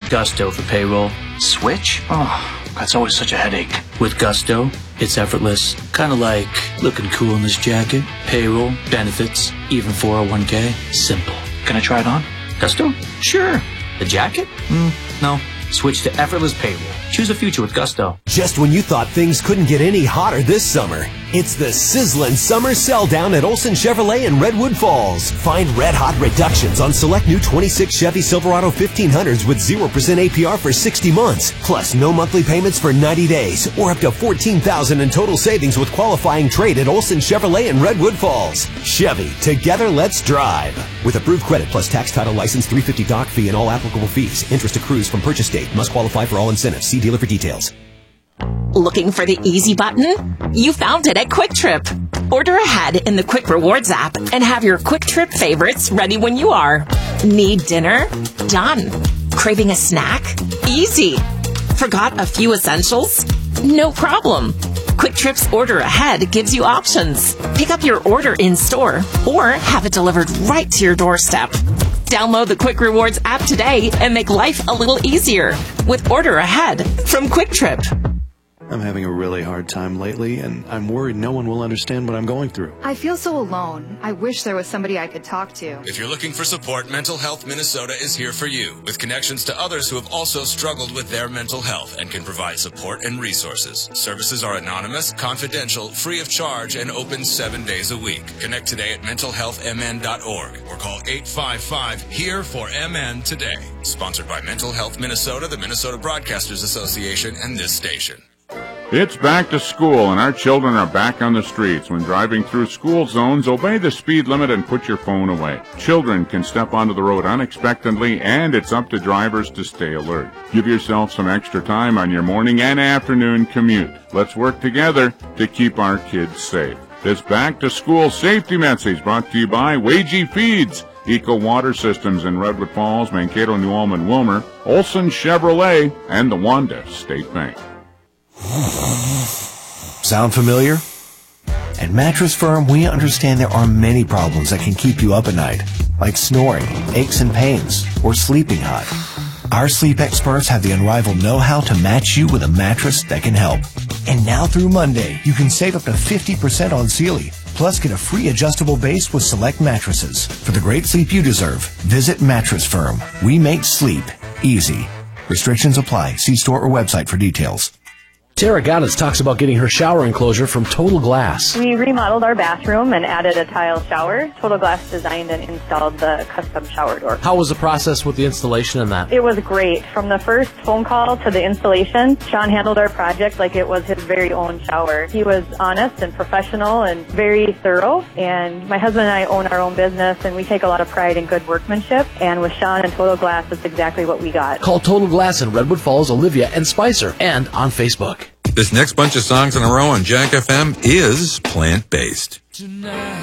Gusto for payroll. Switch? Oh, that's always such a headache. With Gusto, it's effortless. Kind of like looking cool in this jacket. Payroll, benefits, even 401k. Simple. Can I try it on? Gusto? Sure. The jacket? No. Switch to effortless payroll. Choose a future with Gusto. Just when you thought things couldn't get any hotter this summer, it's the sizzling summer sell down at Olson Chevrolet in Redwood Falls. Find red hot reductions on select new 26 Chevy Silverado 1500s with 0% APR for 60 months, plus no monthly payments for 90 days, or up to $14,000 in total savings with qualifying trade at Olson Chevrolet in Redwood Falls. Chevy, together let's drive. With approved credit plus tax, title, license, $350 doc fee, and all applicable fees. Interest accrues from purchase date. Must qualify for all incentives. See dealer for details. Looking for the easy button? You found it at Quick Trip. Order ahead in the Quick Rewards app and have your Quick Trip favorites ready when you are. Need dinner? Done. Craving a snack? Easy. Forgot a few essentials? No problem. Quick Trip's Order Ahead gives you options. Pick up your order in store or have it delivered right to your doorstep. Download the Quick Rewards app today and make life a little easier with Order Ahead from Quick Trip. I'm having a really hard time lately, and I'm worried no one will understand what I'm going through. I feel so alone. I wish there was somebody I could talk to. If you're looking for support, Mental Health Minnesota is here for you, with connections to others who have also struggled with their mental health and can provide support and resources. Services are anonymous, confidential, free of charge, and open 7 days a week. Connect today at mentalhealthmn.org or call 855-HERE-FOR-MN today. Sponsored by Mental Health Minnesota, the Minnesota Broadcasters Association, and this station. It's back to school, and our children are back on the streets. When driving through school zones, obey the speed limit and put your phone away. Children can step onto the road unexpectedly, and it's up to drivers to stay alert. Give yourself some extra time on your morning and afternoon commute. Let's work together to keep our kids safe. This back-to-school safety message brought to you by Wagey Feeds, Eco Water Systems in Redwood Falls, Mankato, New Ulm, Wilmer, Olson Chevrolet, and the Wanda State Bank. Sound familiar? At Mattress Firm, we understand there are many problems that can keep you up at night, like snoring, aches and pains, or sleeping hot. Our sleep experts have the unrivaled know-how to match you with a mattress that can help. And now through Monday, you can save up to 50% on Sealy. Plus, get a free adjustable base with select mattresses. For the great sleep you deserve, visit Mattress Firm. We make sleep easy. Restrictions apply. See store or website for details. Tara Gaddis talks about getting her shower enclosure from Total Glass. We remodeled our bathroom and added a tile shower. Total Glass designed and installed the custom shower door. How was the process with the installation and that? It was great. From the first phone call to the installation, Sean handled our project like it was his very own shower. He was honest and professional and very thorough. And my husband and I own our own business, and we take a lot of pride in good workmanship. And with Sean and Total Glass, that's exactly what we got. Call Total Glass in Redwood Falls, Olivia, and Spicer, and on Facebook. This next bunch of songs in a row on Jack FM is plant-based.